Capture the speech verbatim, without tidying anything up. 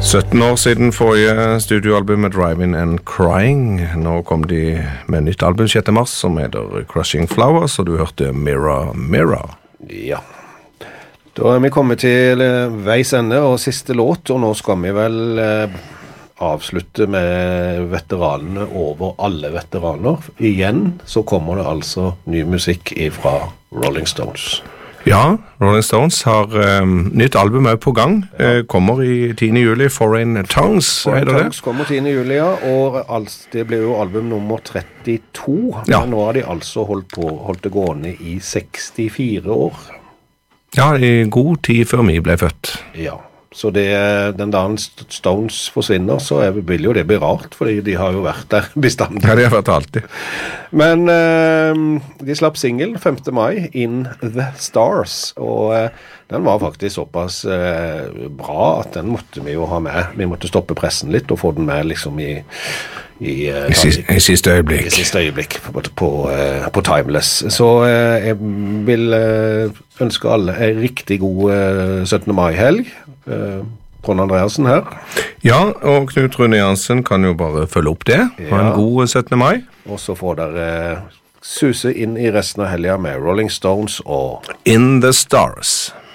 sytten år siden forrige studioalbum med Driving and Crying. Nå kom de med nytt album sjette mars som heter Crushing Flowers, og du hørte Mirror, Mirror. Ja. Da er vi kommet til veis ende og siste låt, og nå skal vi vel eh, avslutte med veteranene over alle veteraner. Igjen så kommer det altså ny musikk fra Rolling Stones. Ja, Rolling Stones har um, nytt album også på gang. Ja. Uh, kommer i tiende juli, Foreign Tongues. Foreign Tongues kommer tiende juli, ja, og altså, det ble jo album nummer trettito. Ja. Men nå har de altså holdt, på, holdt det gående i sekstifire år. Ja, i god tid før vi ble født. Ja, så det, den dagen Stones forsvinner, så er, vil jo det bli rart, fordi de har jo vært der bestandig. Ja, de har vært alltid. Men uh, de slapp single femte mai, In the Stars, og uh, den var faktisk såpass uh, bra at den måtte vi jo ha med. Vi måtte stoppe pressen litt og få den med liksom i I, uh, I, siste, i siste øyeblikk. I siste øyeblikk på, på, uh, på Timeless. Så uh, jeg vil uh, ønske alle en riktig god uh, syttende mai-helg. Uh, Trond Andreasen her. Ja, og Knut Rune Jansen kan jo bare følge opp det. Ha ja. En god syttende mai. Og så får dere uh, suse inn i resten av helgen med Rolling Stones og In the Stars.